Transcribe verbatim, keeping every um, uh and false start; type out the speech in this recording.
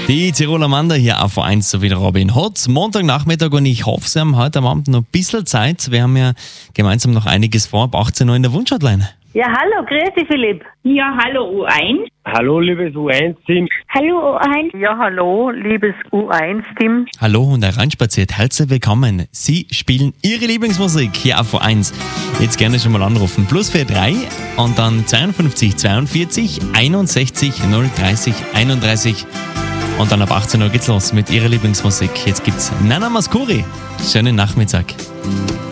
Die Tiroler Manda hier auf eins sowie der Robin Hotz. Montagnachmittag und ich hoffe, Sie haben heute am Abend noch ein bisschen Zeit. Wir haben ja gemeinsam noch einiges vor, ab achtzehn Uhr in der Wunschhotline. Ja, hallo, grüß dich, Philipp. Ja, hallo U eins. Hallo, liebes U eins-Team. Hallo U eins. Ja, hallo, liebes U eins-Team. Hallo und hereinspaziert, herzlich willkommen. Sie spielen Ihre Lieblingsmusik hier auf eins. Jetzt gerne schon mal anrufen. Plus vier drei und dann zweiundfünfzig zweiundvierzig einundsechzig null dreißig einunddreißig. Und dann ab achtzehn Uhr geht's los mit Ihrer Lieblingsmusik. Jetzt gibt's Nana Maskuri. Schönen Nachmittag.